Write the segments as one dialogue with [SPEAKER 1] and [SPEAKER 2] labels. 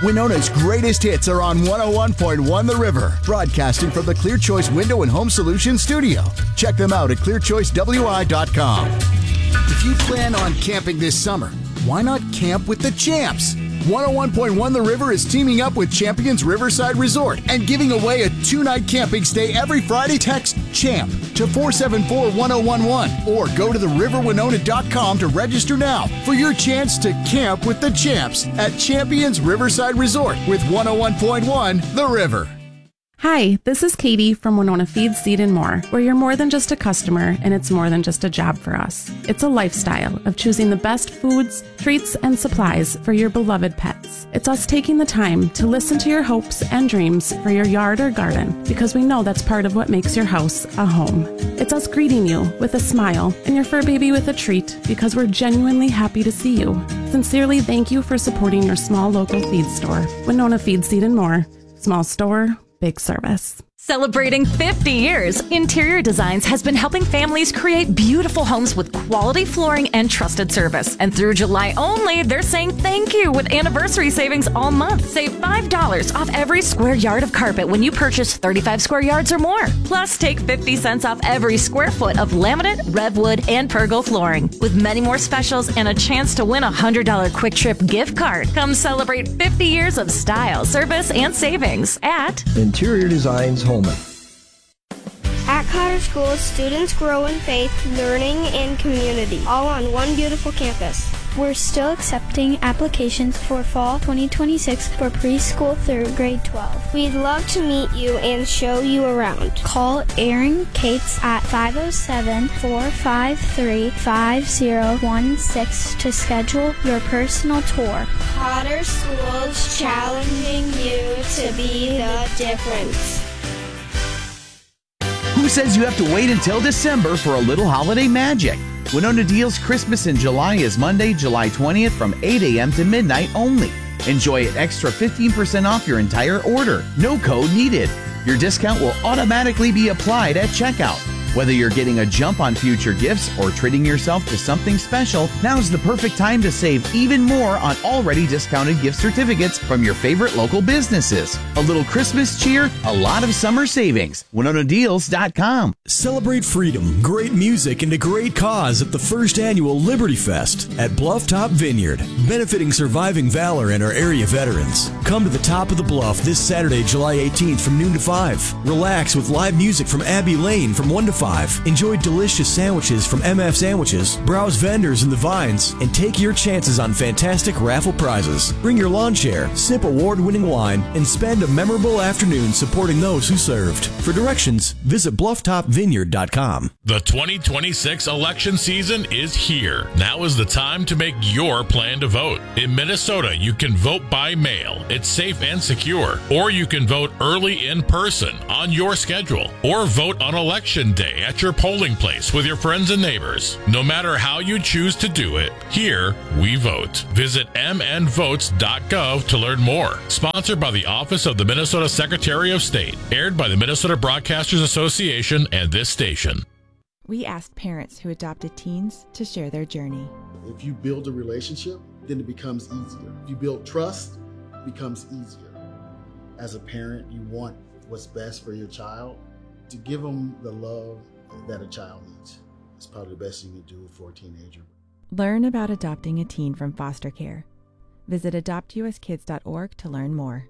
[SPEAKER 1] Winona's greatest hits are on 101.1 The River, broadcasting from the Clear Choice Window and Home Solutions studio. Check them out at clearchoicewi.com. If you plan on camping this summer, why not camp with the champs? 101.1 The River is teaming up with Champions Riverside Resort and giving away a 2-night camping stay every Friday. Text CHAMP to 474-1011 or go to theriverwinona.com to register now for your chance to camp with the champs at Champions Riverside Resort with 101.1 The River.
[SPEAKER 2] Hi, this is Katie from Winona Feed, Seed & More, where you're more than just a customer and it's more than just a job for us. It's a lifestyle of choosing the best foods, treats, and supplies for your beloved pets. It's us taking the time to listen to your hopes and dreams for your yard or garden because we know that's part of what makes your house a home. It's us greeting you with a smile and your fur baby with a treat because we're genuinely happy to see you. Sincerely, thank you for supporting your small local feed store. Winona Feed, Seed & More. Small store, big service.
[SPEAKER 3] Celebrating 50 years, Interior Designs has been helping families create beautiful homes with quality flooring and trusted service. And through July only, they're saying thank you with anniversary savings all month. Save $5 off every square yard of carpet when you purchase 35 square yards or more. Plus, take 50 cents off every square foot of laminate, redwood, and pergo flooring. With many more specials and a chance to win a $100 Quick Trip gift card. Come celebrate 50 years of style, service, and savings at
[SPEAKER 4] Interior Designs Home.
[SPEAKER 5] At Cotter School, students grow in faith, learning, and community, all on one beautiful campus.
[SPEAKER 6] We're still accepting applications for fall 2026 for preschool through grade 12.
[SPEAKER 5] We'd love to meet you and show you around.
[SPEAKER 6] Call Erin Cates at 507-453-5016 to schedule your personal tour.
[SPEAKER 5] Cotter School's challenging you to be the difference.
[SPEAKER 7] Who says you have to wait until December for a little holiday magic? Winona Deals Christmas in July is Monday, July 20th from 8 a.m. to midnight only. Enjoy an extra 15% off your entire order. No code needed. Your discount will automatically be applied at checkout. Whether you're getting a jump on future gifts or treating yourself to something special, now's the perfect time to save even more on already discounted gift certificates from your favorite local businesses. A little Christmas cheer, a lot of summer savings. WinonaDeals.com.
[SPEAKER 8] Celebrate freedom, great music, and a great cause at the first annual Liberty Fest at Bluff-Top Vineyard, benefiting surviving valor and our area veterans. Come to the top of the bluff this Saturday, July 18th from noon to 5. Relax with live music from Abbey Lane from 1 to 5. Enjoy delicious sandwiches from MF Sandwiches, browse vendors in the vines, and take your chances on fantastic raffle prizes. Bring your lawn chair, sip award-winning wine, and spend a memorable afternoon supporting those who served. For directions, visit blufftopvineyard.com.
[SPEAKER 9] The 2026 election season is here. Now is the time to make your plan to vote. In Minnesota, you can vote by mail. It's safe and secure. Or you can vote early in person on your schedule. Or vote on Election Day at your polling place with your friends and neighbors. No matter how you choose to do it, here we vote. Visit mnvotes.gov to learn more. Sponsored by the Office of the Minnesota Secretary of State. Aired by the Minnesota Broadcasters Association and this station.
[SPEAKER 10] We asked parents who adopted teens to share their journey.
[SPEAKER 11] If you build a relationship, then it becomes easier. If you build trust, it becomes easier. As a parent, you want what's best for your child. To give them the love that a child needs. It's probably the best you can do for a teenager.
[SPEAKER 10] Learn about adopting a teen from foster care. Visit adoptuskids.org to learn more.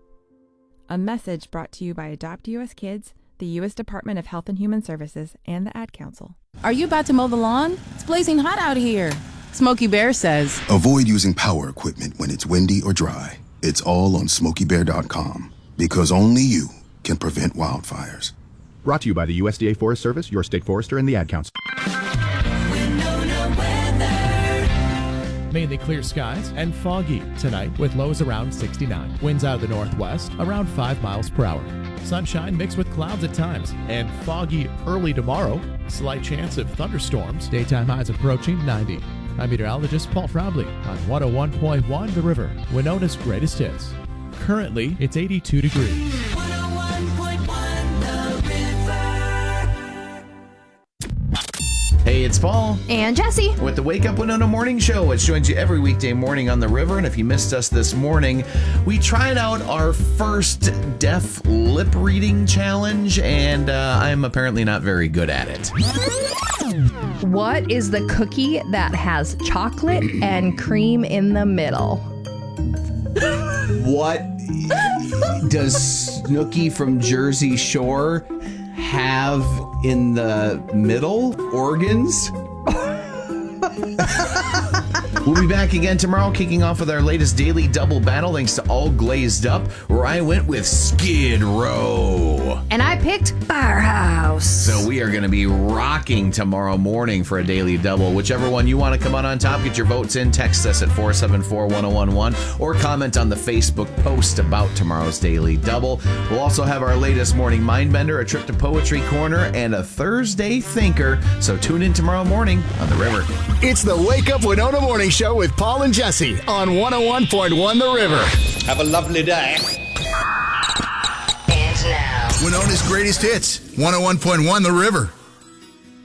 [SPEAKER 10] A message brought to you by Adopt US Kids, the U.S. Department of Health and Human Services, and the Ad Council.
[SPEAKER 12] Are you about to mow the lawn? It's blazing hot out here. Smokey Bear says,
[SPEAKER 13] avoid using power equipment when it's windy or dry. It's all on SmokeyBear.com because only you can prevent wildfires.
[SPEAKER 14] Brought to you by the USDA Forest Service, your state forester, and the Ad Council.
[SPEAKER 15] Mainly clear skies and foggy tonight with lows around 69. Winds out of the northwest around 5 miles per hour. Sunshine mixed with clouds at times and foggy early tomorrow. Slight chance of thunderstorms. Daytime highs approaching 90. I'm meteorologist Paul Frombley on 101.1 The River, Winona's greatest hits. Currently, it's 82 degrees.
[SPEAKER 7] it's Paul.
[SPEAKER 4] And Jesse.
[SPEAKER 7] With the Wake Up Winona Morning Show, which joins you every weekday morning on the river. And if you missed us this morning, we tried out our first deaf lip reading challenge, and I'm apparently not very good at it.
[SPEAKER 4] What is the cookie that has chocolate and cream in the middle?
[SPEAKER 16] What does Snooki from Jersey Shore have in the middle? Organs?
[SPEAKER 7] We'll be back again tomorrow, kicking off with our latest daily double battle, thanks to All Glazed Up, where I went with Skid Row.
[SPEAKER 4] And I picked Firehouse.
[SPEAKER 7] So we are going to be rocking tomorrow morning for a daily double. Whichever one you want to come on top, get your votes in. Text us at 474-1011 or comment on the Facebook post about tomorrow's daily double. We'll also have our latest morning Mindbender, a trip to Poetry Corner, and a Thursday Thinker. So tune in tomorrow morning on the river.
[SPEAKER 1] It's the Wake Up Winona Morning Show with Paul and Jesse on 101.1 The River.
[SPEAKER 17] Have a lovely day.
[SPEAKER 1] And now, Winona's greatest hits, 101.1 The River.